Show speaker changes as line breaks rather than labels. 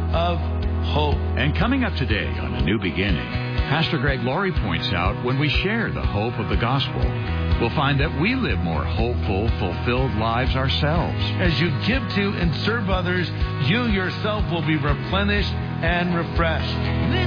of hope.
And coming up today on A New Beginning, Pastor Greg Laurie points out when we share the hope of the gospel, we'll find that we live more hopeful, fulfilled lives ourselves.
As you give to and serve others, you yourself will be replenished and refreshed.